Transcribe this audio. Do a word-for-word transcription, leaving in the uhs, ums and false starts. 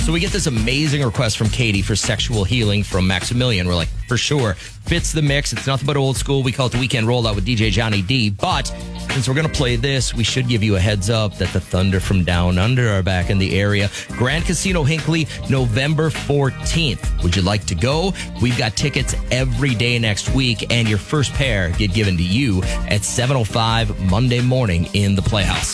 So we get this amazing request from Katie for Sexual Healing from Maximilian. We're like, for sure, fits the mix. It's nothing but old school. We call it the Weekend Rollout with D J Johnny D. But since we're going to play this, we should give you a heads up that the Thunder from Down Under are back in the area. Grand Casino Hinckley, November fourteenth. Would you like to go? We've got tickets every day next week, and your first pair get given to you at seven oh five Monday morning in the Playhouse.